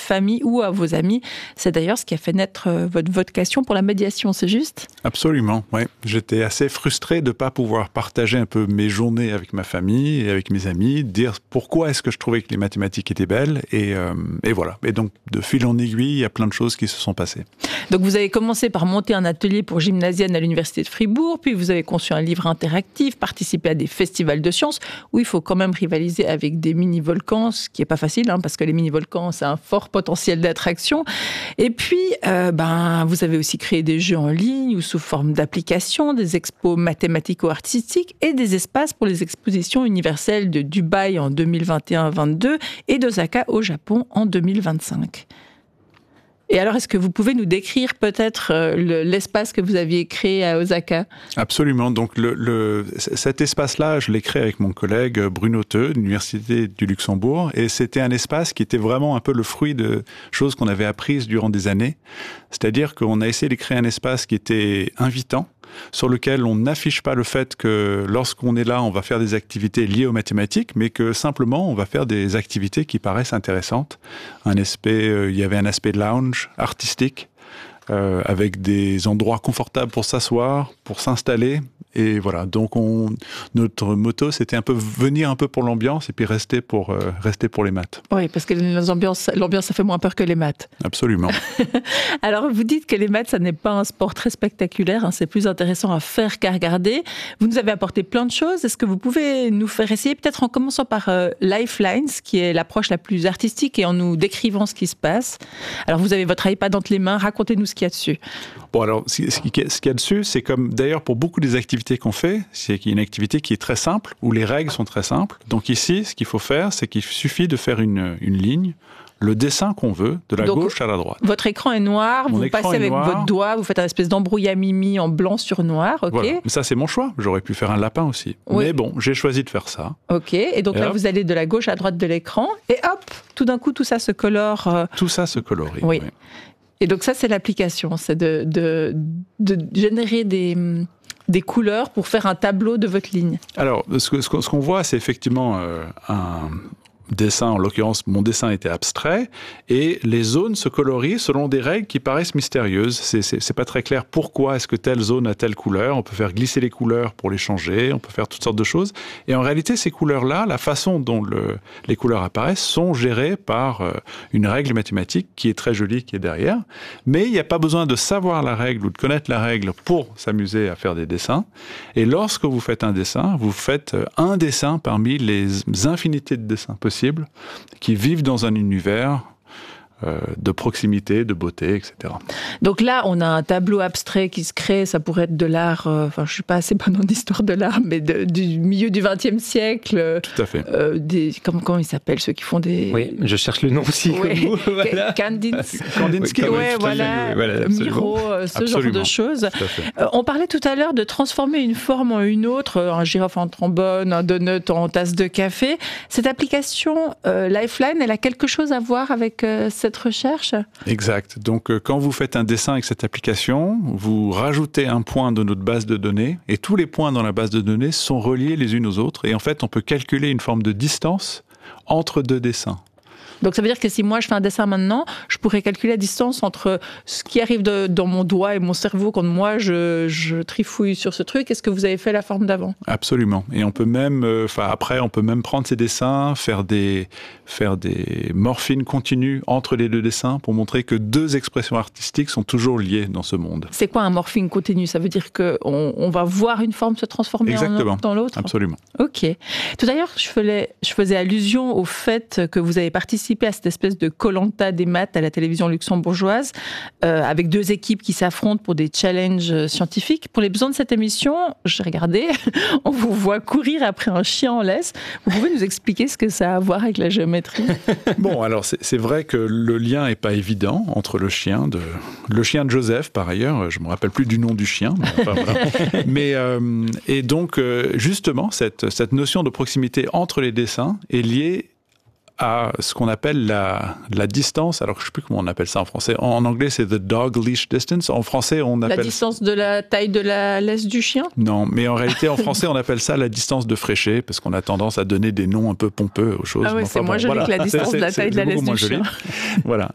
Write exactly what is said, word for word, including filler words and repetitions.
famille ou à vos amis. C'est d'ailleurs ce qui a fait naître votre vocation pour la médiation, c'est juste ? Absolument, oui. J'étais assez frustré de ne pas pouvoir partager un peu mes journées avec ma famille et avec mes amis, dire pourquoi est-ce que je trouvais que les mathématiques étaient belles, et, euh, et voilà. Et donc, de fil en aiguille, il y a plein de choses qui se sont passées. Donc, vous avez commencé par monter un atelier pour gymnasiennes à l'Université de Fribourg, puis vous avez conçu un livre interactif, participé à des festivals de sciences, où il faut quand même rivaliser avec des mini-volcans, ce qui n'est pas facile, hein, parce que les mini-volcans, c'est un fort potentiel d'attraction. Et puis, euh, ben, vous avez aussi créé des jeux en ligne ou sous forme d'applications, des expos mathématico-artistiques et des espaces pour les expositions universelles de Dubaï en deux mille vingt et un vingt-deux et d'Osaka au Japon en deux mille vingt-cinq. Et alors, est-ce que vous pouvez nous décrire peut-être le, l'espace que vous aviez créé à Osaka ? Absolument. Donc, le, le, cet espace-là, je l'ai créé avec mon collègue Bruno Theux, de l'Université du Luxembourg. Et c'était un espace qui était vraiment un peu le fruit de choses qu'on avait apprises durant des années. C'est-à-dire qu'on a essayé de créer un espace qui était invitant, sur lequel on n'affiche pas le fait que lorsqu'on est là, on va faire des activités liées aux mathématiques, mais que simplement, on va faire des activités qui paraissent intéressantes. Un aspect, euh, il y avait un aspect lounge, artistique, euh, avec des endroits confortables pour s'asseoir, pour s'installer. Et voilà, donc on, notre motto, c'était un peu venir un peu pour l'ambiance et puis rester pour, euh, rester pour les maths. Oui, parce que l'ambiance, l'ambiance, ça fait moins peur que les maths. Absolument. Alors, vous dites que les maths, ça n'est pas un sport très spectaculaire, hein, c'est plus intéressant à faire qu'à regarder. Vous nous avez apporté plein de choses. Est-ce que vous pouvez nous faire essayer, peut-être en commençant par euh, Lifelines, qui est l'approche la plus artistique, et en nous décrivant ce qui se passe. Alors, vous avez votre iPad entre les mains, racontez-nous ce qu'il y a dessus. Bon, alors, ce qu'il y a dessus, c'est comme, d'ailleurs, pour beaucoup des activités qu'on fait, c'est qu'il y a une activité qui est très simple, où les règles sont très simples. Donc ici, ce qu'il faut faire, c'est qu'il suffit de faire une, une ligne, le dessin qu'on veut, de la Donc, gauche à la droite. Votre écran est noir, mon vous passez avec noir. votre doigt, vous faites un espèce d'embrouillamimi en blanc sur noir, ok. Voilà. Mais ça, c'est mon choix. J'aurais pu faire un lapin aussi. Oui. Mais bon, j'ai choisi de faire ça. Ok, et donc et là, hop. vous allez de la gauche à droite de l'écran, et hop, tout d'un coup, tout ça se colore. Euh... Tout ça se colorie, oui. oui. Et donc ça, c'est l'application, c'est de, de, de générer des, des couleurs pour faire un tableau de votre ligne. Alors, ce, que, ce qu'on voit, c'est effectivement euh, un dessin, en l'occurrence, mon dessin était abstrait, et les zones se colorient selon des règles qui paraissent mystérieuses. C'est, c'est, c'est pas très clair pourquoi est-ce que telle zone a telle couleur. On peut faire glisser les couleurs pour les changer, on peut faire toutes sortes de choses. Et en réalité, ces couleurs-là, la façon dont le, les couleurs apparaissent, sont gérées par euh, une règle mathématique qui est très jolie, qui est derrière. Mais il n'y a pas besoin de savoir la règle ou de connaître la règle pour s'amuser à faire des dessins. Et lorsque vous faites un dessin, vous faites un dessin parmi les infinités de dessins possibles qui vivent dans un univers euh, de proximité, de beauté, et cetera. Donc là, on a un tableau abstrait qui se crée, ça pourrait être de l'art, euh, enfin je ne suis pas assez bonne en histoire de l'art, mais de, du milieu du vingtième siècle. Tout à fait. Euh, des, comment, comment ils s'appellent, ceux qui font des... Oui, je cherche le nom aussi. Oui. Comme vous, voilà. Kandinsky. Kandinsky, oui, oui, voilà, voilà Miro, euh, ce absolument. genre de choses. Euh, on parlait tout à l'heure de transformer une forme en une autre, un girafe en trombone, un donut en tasse de café. Cette application euh, Lifeline, elle a quelque chose à voir avec euh, cette recherche ? Exact. Donc, euh, quand vous faites un dessin avec cette application, vous rajoutez un point de notre base de données et tous les points dans la base de données sont reliés les unes aux autres. Et en fait, on peut calculer une forme de distance entre deux dessins. Donc ça veut dire que si moi je fais un dessin maintenant, je pourrais calculer la distance entre ce qui arrive de, dans mon doigt et mon cerveau quand moi je, je trifouille sur ce truc. Est-ce que vous avez fait la forme d'avant ? Absolument. Et on peut même, enfin euh, après, on peut même prendre ces dessins, faire des, faire des morphines continues entre les deux dessins pour montrer que deux expressions artistiques sont toujours liées dans ce monde. C'est quoi un morphine continu ? Ça veut dire qu'on on va voir une forme se transformer Exactement. en, dans l'autre ? Absolument. Ok. Tout d'ailleurs, je faisais, je faisais allusion au fait que vous avez participé à cette espèce de Koh-Lanta des maths à la télévision luxembourgeoise, euh, avec deux équipes qui s'affrontent pour des challenges scientifiques. Pour les besoins de cette émission, j'ai regardé, on vous voit courir après un chien en laisse. Vous pouvez nous expliquer ce que ça a à voir avec la géométrie ? Bon, alors c'est, c'est vrai que le lien n'est pas évident entre le chien de, le chien de Joseph, par ailleurs, je ne me rappelle plus du nom du chien, mais, enfin, voilà. mais euh, et donc euh, justement cette, cette notion de proximité entre les dessins est liée à ce qu'on appelle la, la distance, alors je ne sais plus comment on appelle ça en français. En, en anglais, c'est the dog leash distance. En français, on appelle... La distance de la taille de la laisse du chien ? Non, mais en réalité, en français, on appelle ça la distance de Fréchet, parce qu'on a tendance à donner des noms un peu pompeux aux choses. Ah oui, enfin, c'est bon, moins joli voilà. que la distance c'est, de la taille de la laisse du chien. Voilà.